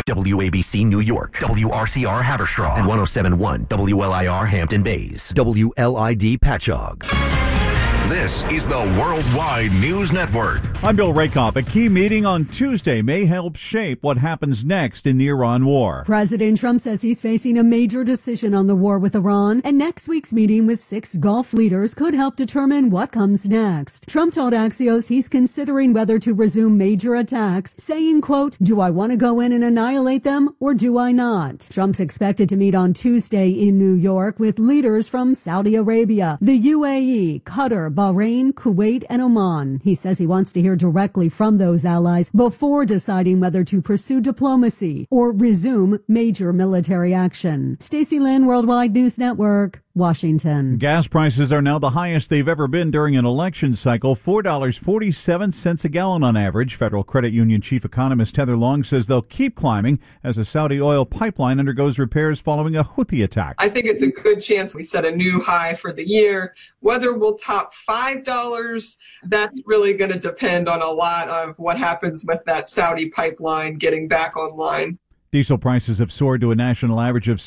WABC New York, WRCR Haverstraw, and 107.1 WLIR Hampton Bays, WLID Patchogue. This is the Worldwide News Network. I'm Bill Rakoff. A key meeting on Tuesday may help shape what happens next in the Iran war. President Trump says he's facing a major decision on the war with Iran, and next week's meeting with 6 Gulf leaders could help determine what comes next. Trump told Axios he's considering whether to resume major attacks, saying, quote, "Do I want to go in and annihilate them, or do I not?" Trump's expected to meet on Tuesday in New York with leaders from Saudi Arabia, the UAE, Qatar, Bahrain, Kuwait, and Oman. He says he wants to hear directly from those allies before deciding whether to pursue diplomacy or resume major military action. Stacey Lynn, Worldwide News Network, Washington. Gas prices are now the highest they've ever been during an election cycle, $4.47 a gallon on average. Federal Credit Union chief economist Heather Long says they'll keep climbing as a Saudi oil pipeline undergoes repairs following a Houthi attack. I think it's a good chance we set a new high for the year. Whether we'll top $5, that's really going to depend on a lot of what happens with that Saudi pipeline getting back online. Diesel prices have soared to a national average of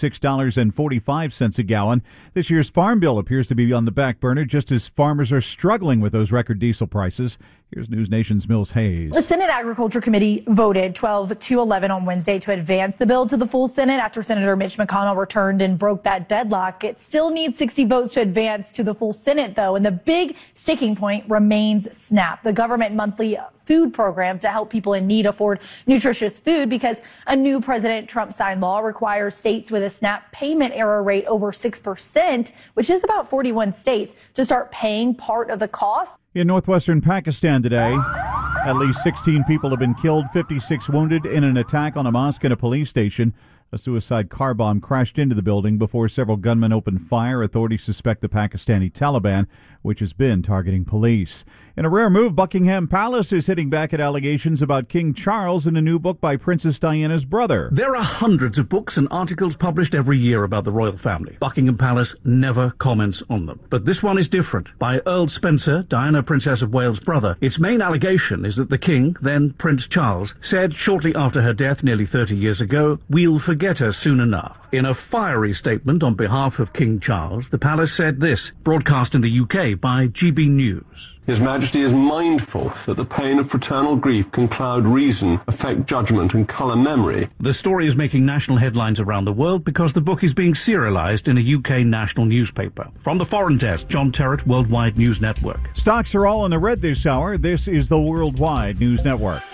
$6.45 a gallon. This year's farm bill appears to be on the back burner just as farmers are struggling with those record diesel prices. Here's News Nation's Mills Hayes. The Senate Agriculture Committee voted 12-11 on Wednesday to advance the bill to the full Senate after Senator Mitch McConnell returned and broke that deadlock. It still needs 60 votes to advance to the full Senate, though, and the big sticking point remains SNAP, the government monthly food program to help people in need afford nutritious food, because a new President Trump signed law requires states with a SNAP payment error rate over 6%, which is about 41 states, to start paying part of the cost. In northwestern Pakistan today, at least 16 people have been killed, 56 wounded in an attack on a mosque and a police station. A suicide car bomb crashed into the building before several gunmen opened fire. Authorities suspect the Pakistani Taliban, which has been targeting police. In a rare move, Buckingham Palace is hitting back at allegations about King Charles in a new book by Princess Diana's brother. There are hundreds of books and articles published every year about the royal family. Buckingham Palace never comments on them. But this one is different. By Earl Spencer, Diana, Princess of Wales' brother. Its main allegation is that the king, then Prince Charles, said shortly after her death nearly 30 years ago, "We'll forget her soon enough." In a fiery statement on behalf of King Charles, the palace said this, broadcast in the UK by GB News. His Majesty is mindful that the pain of fraternal grief can cloud reason, affect judgment, and colour memory. The story is making national headlines around the world because the book is being serialised in a UK national newspaper. From the Foreign Desk, John Terrett, Worldwide News Network. Stocks are all in the red this hour. This is the Worldwide News Network.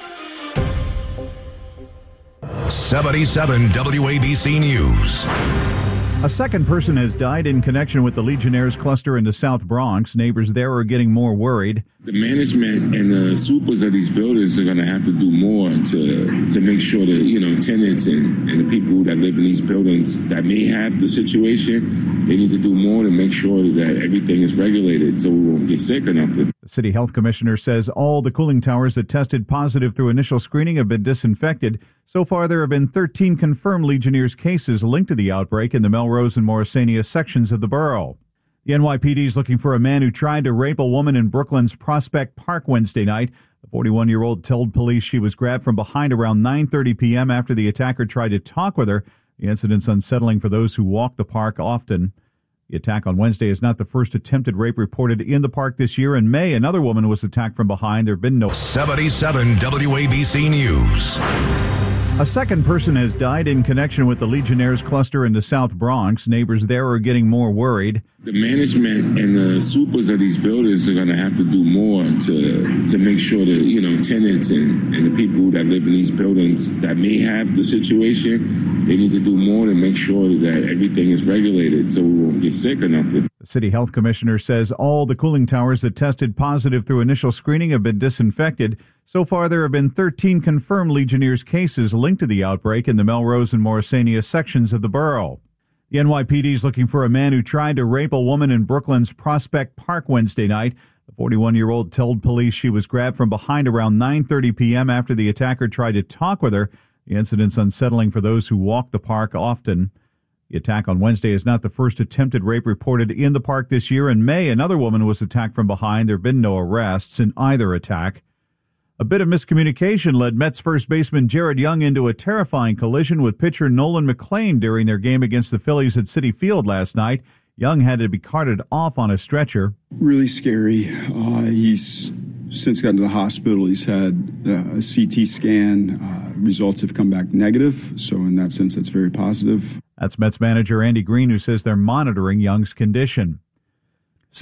77 WABC News. A second person has died in connection with the Legionnaires cluster in the South Bronx. Neighbors there are getting more worried. The management and the supers of these buildings are going to have to do more to make sure that, tenants and the people that live in these buildings that may have the situation, they need to do more to make sure that everything is regulated so we won't get sick or nothing. The city health commissioner says all the cooling towers that tested positive through initial screening have been disinfected. So far, there have been 13 confirmed Legionnaires cases linked to the outbreak in the Melrose and Morrisania sections of the borough. The NYPD is looking for a man who tried to rape a woman in Brooklyn's Prospect Park Wednesday night. The 41-year-old told police she was grabbed from behind around 9:30 p.m. after the attacker tried to talk with her. The incident's unsettling for those who walk the park often. The attack on Wednesday is not the first attempted rape reported in the park this year. In May, another woman was attacked from behind. There have been no... 77 WABC News. A second person has died in connection with the Legionnaires cluster in the South Bronx. Neighbors there are getting more worried. The management and the supers of these buildings are going to have to do more to make sure that, tenants and the people that live in these buildings that may have the situation, they need to do more to make sure that everything is regulated so we won't get sick or nothing. The city health commissioner says all the cooling towers that tested positive through initial screening have been disinfected. So far, there have been 13 confirmed Legionnaires cases linked to the outbreak in the Melrose and Morrisania sections of the borough. The NYPD is looking for a man who tried to rape a woman in Brooklyn's Prospect Park Wednesday night. The 41-year-old told police she was grabbed from behind around 9:30 p.m. after the attacker tried to talk with her. The incident's unsettling for those who walk the park often. The attack on Wednesday is not the first attempted rape reported in the park this year. In May, another woman was attacked from behind. There have been no arrests in either attack. A bit of miscommunication led Mets first baseman Jared Young into a terrifying collision with pitcher Nolan McLean during their game against the Phillies at Citi Field last night. Young had to be carted off on a stretcher. Really scary. He's since gotten to the hospital. He's had a CT scan. Results have come back negative, so in that sense, that's very positive. That's Mets manager Andy Green, who says they're monitoring Young's condition.